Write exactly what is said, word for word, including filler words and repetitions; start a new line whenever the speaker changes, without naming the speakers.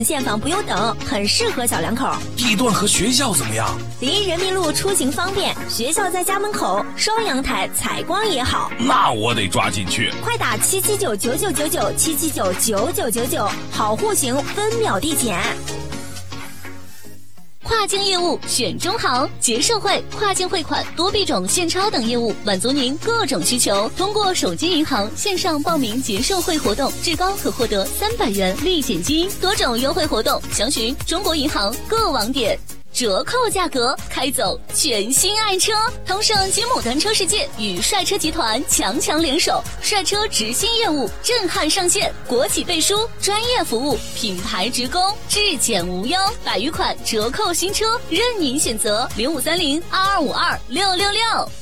现房不用等，很适合小两口。
地段和学校怎么样？
离人民路出行方便，学校在家门口，双阳台，采光也好。
那我得抓紧去。
快打七七九九九九九七七九九九九九，好户型分秒递减。
跨境业务选中行，结社会、跨境汇款、多币种现钞等业务，满足您各种需求。通过手机银行线上报名结社会活动，最高可获得三百元立减金，多种优惠活动，详询中国银行各网点。折扣价格，开走全新爱车。通胜金牡丹车世界与帅车集团强强联手，帅车直新业务震撼上线，国企背书，专业服务，品牌直供，质检无忧，百余款折扣新车任您选择。零五三零二二五二六六六。